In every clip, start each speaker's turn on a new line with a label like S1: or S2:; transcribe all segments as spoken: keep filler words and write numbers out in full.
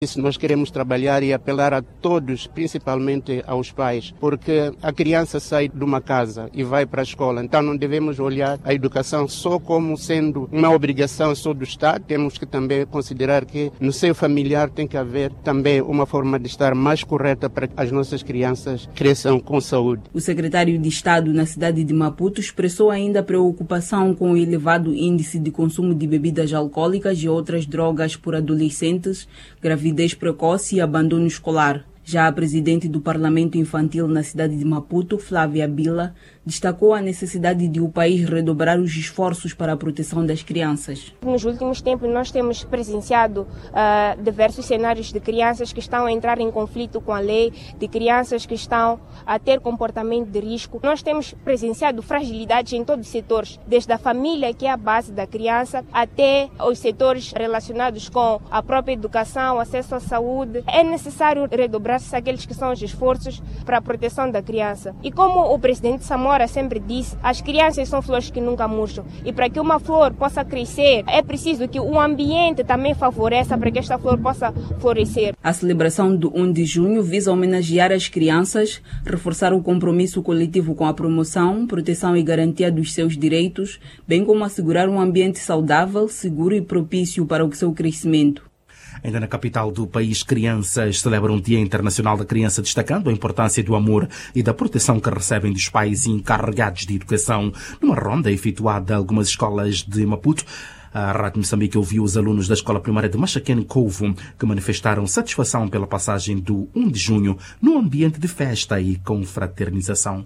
S1: Isso nós queremos trabalhar e apelar a todos, principalmente aos pais, porque a criança sai de uma casa e vai para a escola, então não devemos olhar a educação só como sendo uma obrigação só do Estado, temos que também considerar que no seio familiar tem que haver também uma forma de estar mais correta para que as nossas crianças cresçam com saúde.
S2: O secretário de Estado na cidade de Maputo expressou ainda preocupação com o elevado índice de consumo de bebidas alcoólicas e outras drogas por adolescentes, gravidez precoce e abandono escolar. Já a presidente do Parlamento Infantil na cidade de Maputo, Flávia Bila, destacou a necessidade de o país redobrar os esforços para a proteção das crianças.
S3: Nos últimos tempos nós temos presenciado uh, diversos cenários de crianças que estão a entrar em conflito com a lei, de crianças que estão a ter comportamento de risco. Nós temos presenciado fragilidades em todos os setores, desde a família, que é a base da criança, até os setores relacionados com a própria educação, acesso à saúde. É necessário redobrar-se aqueles que são os esforços para a proteção da criança. E como o presidente Samora sempre disse, as crianças são flores que nunca murcham. E para que uma flor possa crescer, é preciso que o ambiente também favoreça para que esta flor possa florescer.
S2: A celebração do primeiro de junho visa homenagear as crianças, reforçar o compromisso coletivo com a promoção, proteção e garantia dos seus direitos, bem como assegurar um ambiente saudável, seguro e propício para o seu crescimento.
S4: Ainda na capital do país, crianças celebram o Dia Internacional da Criança, destacando a importância do amor e da proteção que recebem dos pais encarregados de educação. Numa ronda efetuada em algumas escolas de Maputo, a Rádio Moçambique ouviu os alunos da Escola Primária de Machaquene Covo, que manifestaram satisfação pela passagem do primeiro de junho num ambiente de festa e confraternização.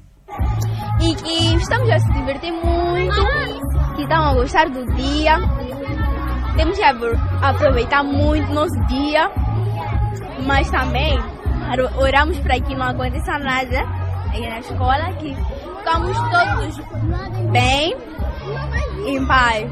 S5: E que estamos a se divertir muito, que estão a gostar do dia. Temos que aproveitar muito o nosso dia, mas também oramos para que não aconteça nada aí na escola, que ficamos todos bem, em paz.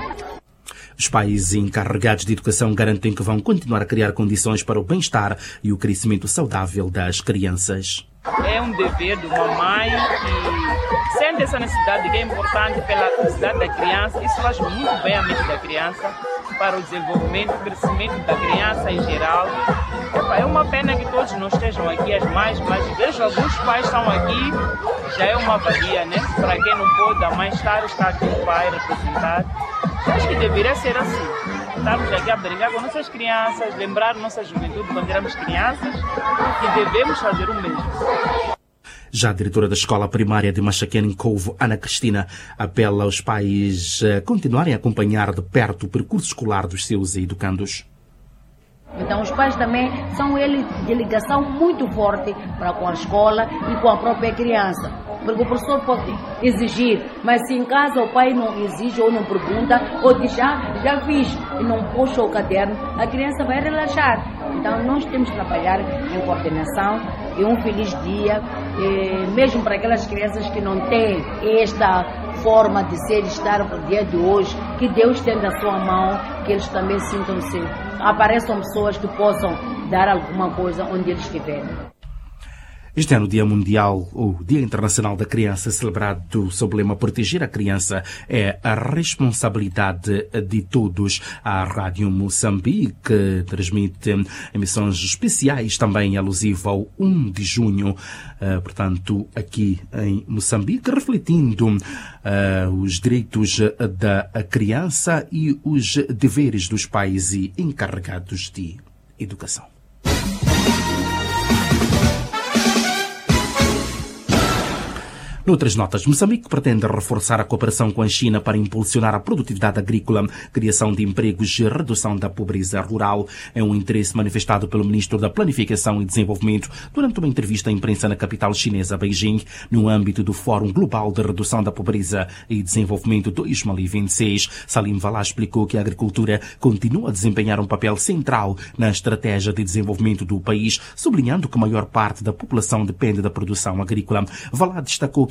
S4: Os pais encarregados de educação garantem que vão continuar a criar condições para o bem-estar e o crescimento saudável das crianças.
S6: É um dever de uma mãe que sente essa necessidade que é importante pela felicidade da criança. Isso faz muito bem à mente da criança, para o desenvolvimento e crescimento da criança em geral. É uma pena que todos não estejam aqui, as mães, mas vejo alguns pais estão aqui, já é uma valia, né? Para quem não pode, a mãe estar, está aqui o pai representar. Acho que deveria ser assim. Estamos aqui a brincar com nossas crianças, lembrar nossa juventude quando éramos crianças, e devemos fazer o mesmo.
S4: Já a diretora da Escola Primária de Machaquene Covo, Ana Cristina, apela aos pais a continuarem a acompanhar de perto o percurso escolar dos seus educandos.
S7: Então os pais também são eles de ligação muito forte para com a escola e com a própria criança. Porque o professor pode exigir, mas se em casa o pai não exige ou não pergunta, ou diz, ah, já fiz, e não puxa o caderno, a criança vai relaxar. Então nós temos que trabalhar em coordenação e um feliz dia, e mesmo para aquelas crianças que não têm esta forma de ser e estar no dia de hoje, que Deus tenha a sua mão, que eles também sintam-se, apareçam pessoas que possam dar alguma coisa onde eles estiverem.
S4: Este ano, o Dia Mundial, ou Dia Internacional da Criança, celebrado sob o lema Proteger a Criança é a responsabilidade de todos. A Rádio Moçambique transmite emissões especiais também alusivo ao primeiro de junho, uh, portanto, aqui em Moçambique, refletindo uh, os direitos da criança e os deveres dos pais e encarregados de educação. Noutras notas, Moçambique pretende reforçar a cooperação com a China para impulsionar a produtividade agrícola, criação de empregos e redução da pobreza rural. É um interesse manifestado pelo Ministro da Planificação e Desenvolvimento durante uma entrevista à imprensa na capital chinesa, Beijing, no âmbito do Fórum Global de Redução da Pobreza e Desenvolvimento dois mil e vinte e seis. Salim Valá explicou que a agricultura continua a desempenhar um papel central na estratégia de desenvolvimento do país, sublinhando que a maior parte da população depende da produção agrícola. Valá destacou que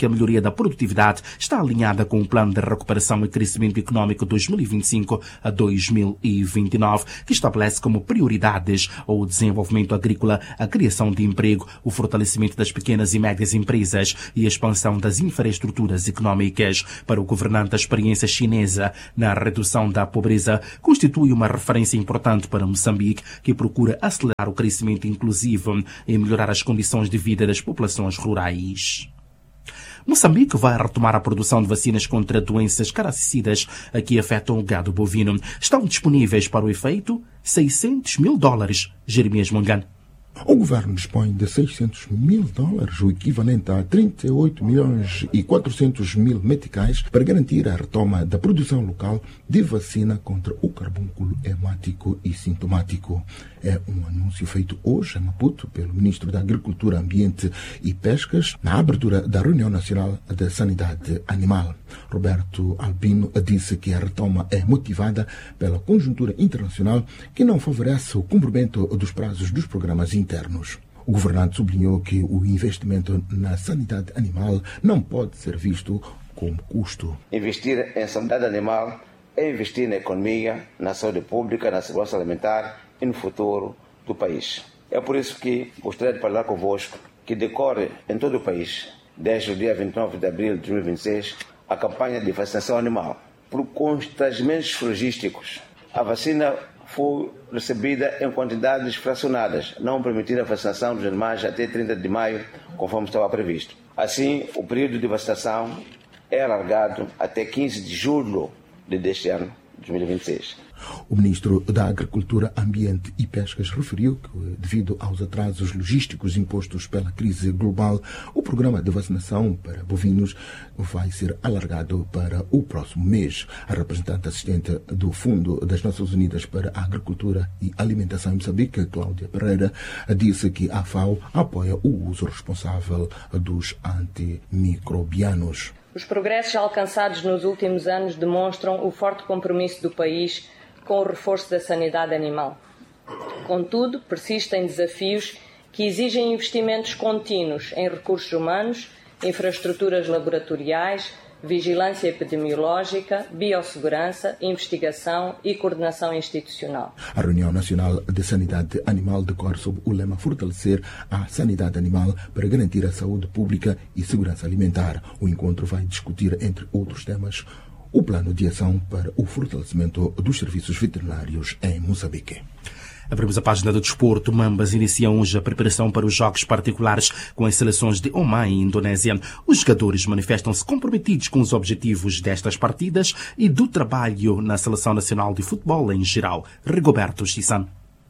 S4: que a melhoria da produtividade está alinhada com o Plano de Recuperação e Crescimento Econômico dois mil e vinte e cinco a dois mil e vinte e nove, que estabelece como prioridades o desenvolvimento agrícola, a criação de emprego, o fortalecimento das pequenas e médias empresas e a expansão das infraestruturas económicas. Para o governante, a experiência chinesa na redução da pobreza constitui uma referência importante para Moçambique, que procura acelerar o crescimento inclusivo e melhorar as condições de vida das populações rurais. Moçambique vai retomar a produção de vacinas contra doenças caracicidas que afetam o gado bovino. Estão disponíveis para o efeito seiscentos mil dólares. Jeremias Mongano.
S8: O governo dispõe de seiscentos mil dólares, o equivalente a trinta e oito milhões e quatrocentos mil meticais, para garantir a retoma da produção local de vacina contra o carbúnculo hemático e sintomático. É um anúncio feito hoje em Maputo pelo ministro da Agricultura, Ambiente e Pescas, na abertura da Reunião Nacional da Sanidade Animal. Roberto Albino disse que a retoma é motivada pela conjuntura internacional, que não favorece o cumprimento dos prazos dos programas internos. O governante sublinhou que o investimento na sanidade animal não pode ser visto como custo.
S9: Investir em sanidade animal é investir na economia, na saúde pública, na segurança alimentar e no futuro do país. É por isso que gostaria de falar convosco que decorre em todo o país, desde o dia vinte e nove de abril de dois mil e vinte e seis, a campanha de vacinação animal. Por constrangimentos logísticos, a vacina foi recebida em quantidades fracionadas, não permitindo a vacinação dos animais até trinta de maio, conforme estava previsto. Assim, o período de vacinação é alargado até quinze de julho deste ano, dois mil e vinte e seis.
S8: O ministro da Agricultura, Ambiente e Pescas referiu que, devido aos atrasos logísticos impostos pela crise global, o programa de vacinação para bovinos vai ser alargado para o próximo mês. A representante assistente do Fundo das Nações Unidas para a Agricultura e Alimentação em Moçambique, Cláudia Pereira, disse que a FAO apoia o uso responsável dos antimicrobianos.
S10: Os progressos alcançados nos últimos anos demonstram o forte compromisso do país com o reforço da sanidade animal. Contudo, persistem desafios que exigem investimentos contínuos em recursos humanos, infraestruturas laboratoriais, vigilância epidemiológica, biossegurança, investigação e coordenação institucional.
S8: A Reunião Nacional de Sanidade Animal decorre sob o lema Fortalecer a Sanidade Animal para garantir a saúde pública e segurança alimentar. O encontro vai discutir, entre outros temas, o plano de ação para o fortalecimento dos serviços veterinários em Moçambique.
S4: Abrimos a página do desporto. Mambas iniciam hoje a preparação para os jogos particulares com as seleções de Oman e Indonésia. Os jogadores manifestam-se comprometidos com os objetivos destas partidas e do trabalho na Seleção Nacional de Futebol em geral. Rigoberto Chissan.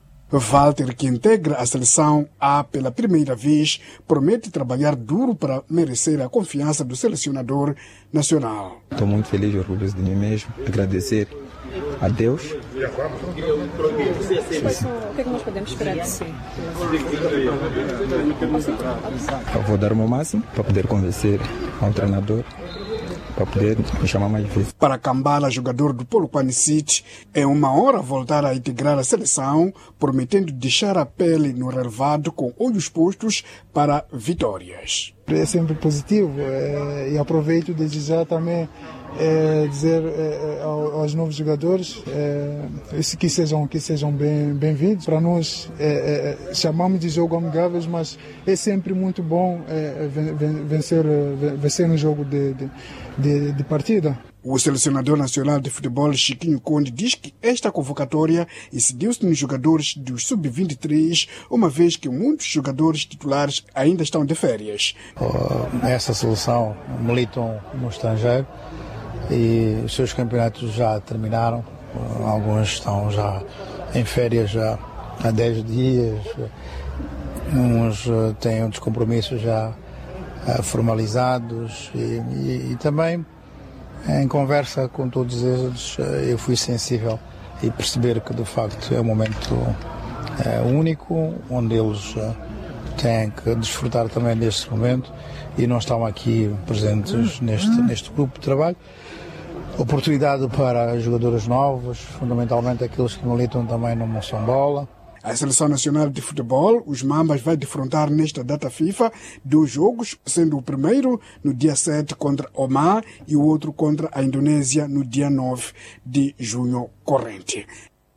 S11: Walter, que integra a seleção A pela primeira vez, promete trabalhar duro para merecer a confiança do selecionador nacional.
S12: Estou muito feliz e orgulhoso de mim mesmo. Agradecer a Deus.
S13: O que é que nós podemos esperar de si?
S12: Eu vou dar o meu máximo para poder convencer ao treinador, para poder me chamar mais vezes.
S11: Para Kambala, jogador do Polokwane City, é uma honra voltar a integrar a seleção, prometendo deixar a pele no relevado com olhos postos para vitórias.
S14: É sempre positivo é, e aproveito desde já também é, dizer é, aos novos jogadores é, que sejam, que sejam bem, bem-vindos. Para nós, é, é, chamamos de jogo amigáveis, mas é sempre muito bom é, vencer, vencer um jogo de, de, de, de partida.
S11: O selecionador nacional de futebol, Chiquinho Conde, diz que esta convocatória incidiu-se nos jogadores dos sub vinte e três, uma vez que muitos jogadores titulares ainda estão de férias.
S15: Essa seleção militam no estrangeiro e os seus campeonatos já terminaram. Alguns estão já em férias já há dez dias, uns têm outros compromissos já formalizados e, e, e também em conversa com todos eles, eu fui sensível e perceber que, de facto, é um momento é, único, onde eles é, têm que desfrutar também deste momento e não estão aqui presentes neste, neste grupo de trabalho. Oportunidade para jogadores novos, fundamentalmente aqueles que militam também no Moçambola.
S11: A Seleção Nacional de Futebol, os Mambas, vai defrontar nesta data FIFA dois jogos, sendo o primeiro no dia sete contra Oman e o outro contra a Indonésia no dia nove de junho corrente.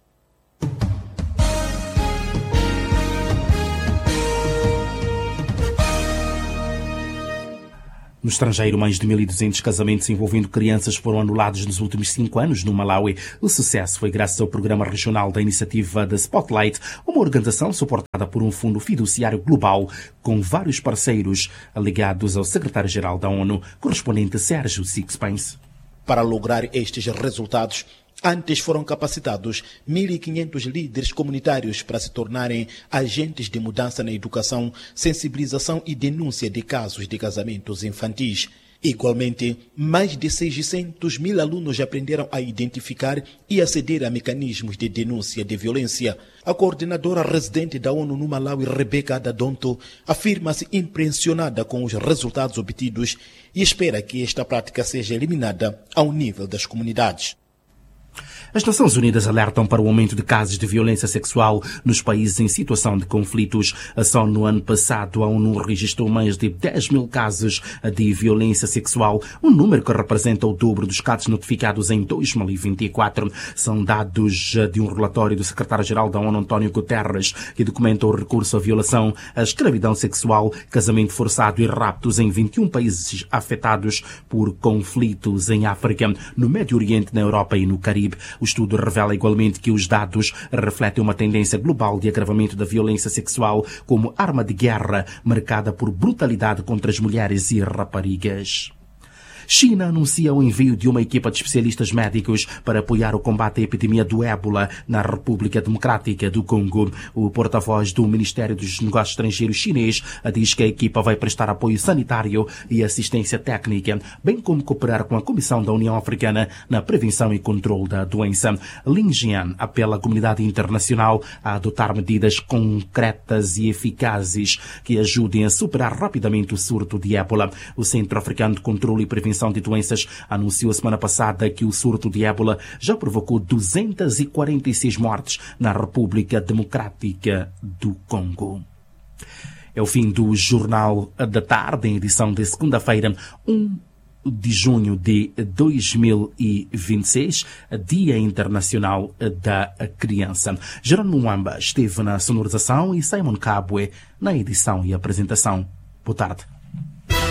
S4: No estrangeiro, mais de mil e duzentos casamentos envolvendo crianças foram anulados nos últimos cinco anos no Malawi. O sucesso foi graças ao programa regional da iniciativa da Spotlight, uma organização suportada por um fundo fiduciário global com vários parceiros ligados ao secretário-geral da ONU, correspondente Sérgio Sixpence.
S16: Para lograr estes resultados, antes foram capacitados mil e quinhentos líderes comunitários para se tornarem agentes de mudança na educação, sensibilização e denúncia de casos de casamentos infantis. Igualmente, mais de seiscentos mil alunos aprenderam a identificar e aceder a mecanismos de denúncia de violência. A coordenadora residente da ONU no Malawi, Rebecca Adadonto, afirma-se impressionada com os resultados obtidos e espera que esta prática seja eliminada ao nível das comunidades.
S4: As Nações Unidas alertam para o aumento de casos de violência sexual nos países em situação de conflitos. Só no ano passado, a ONU registrou mais de dez mil casos de violência sexual, um número que representa o dobro dos casos notificados em dois mil e vinte e quatro. São dados de um relatório do secretário-geral da ONU, António Guterres, que documenta o recurso à violação, à escravidão sexual, casamento forçado e raptos em vinte e um países afetados por conflitos em África, no Médio Oriente, na Europa e no Caribe. O estudo revela igualmente que os dados refletem uma tendência global de agravamento da violência sexual como arma de guerra marcada por brutalidade contra as mulheres e raparigas. China anuncia o envio de uma equipa de especialistas médicos para apoiar o combate à epidemia do ébola na República Democrática do Congo. O porta-voz do Ministério dos Negócios Estrangeiros chinês diz que a equipa vai prestar apoio sanitário e assistência técnica, bem como cooperar com a Comissão da União Africana na prevenção e controle da doença. Lin Jian apela à comunidade internacional a adotar medidas concretas e eficazes que ajudem a superar rapidamente o surto de ébola. O Centro Africano de Controle e Prevenção de Doenças anunciou a semana passada que o surto de ébola já provocou duzentas e quarenta e seis mortes na República Democrática do Congo. É o fim do Jornal da Tarde, em edição de segunda-feira, um de junho de dois mil e vinte e seis, Dia Internacional da Criança. Jerônimo Mwamba esteve na sonorização e Simon Kabwe na edição e apresentação. Boa tarde.